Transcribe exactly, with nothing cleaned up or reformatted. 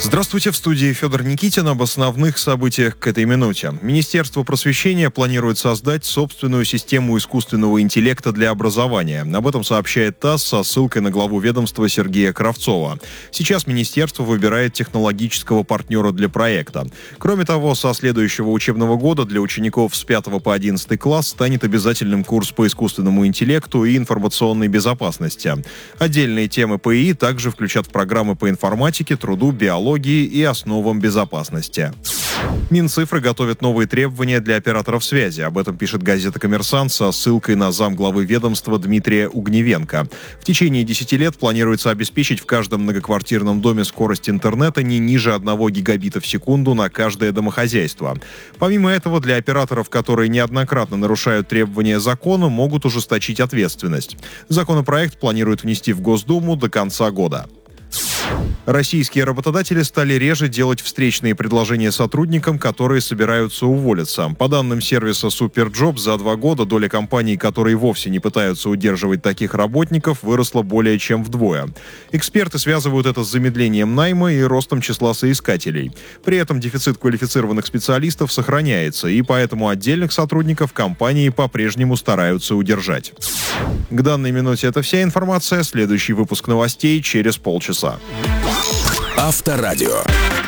Здравствуйте, в студии Федор Никитин. Об основных событиях к этой минуте. Министерство просвещения планирует создать собственную систему искусственного интеллекта для образования. Об этом сообщает ТАСС со ссылкой на главу ведомства Сергея Кравцова. Сейчас министерство выбирает технологического партнера для проекта. Кроме того, со следующего учебного года для учеников с пятого по одиннадцатый класс станет обязательным курс по искусственному интеллекту и информационной безопасности. Отдельные темы ПИ также включат в программы по информатике, труду, биологии и основам безопасности. Минцифры готовит новые требования для операторов связи. Об этом пишет газета «Коммерсант» со ссылкой на замглавы ведомства Дмитрия Угневенко. В течение десяти лет планируется обеспечить в каждом многоквартирном доме скорость интернета не ниже одного гигабита в секунду на каждое домохозяйство. Помимо этого, для операторов, которые неоднократно нарушают требования закона, могут ужесточить ответственность. Законопроект планируют внести в Госдуму до конца года. Российские работодатели стали реже делать встречные предложения сотрудникам, которые собираются уволиться. По данным сервиса Superjob, за два года доля компаний, которые вовсе не пытаются удерживать таких работников, выросла более чем вдвое. Эксперты связывают это с замедлением найма и ростом числа соискателей. При этом дефицит квалифицированных специалистов сохраняется, и поэтому отдельных сотрудников компании по-прежнему стараются удержать. К данной минуте это вся информация. Следующий выпуск новостей через полчаса. Авторадио.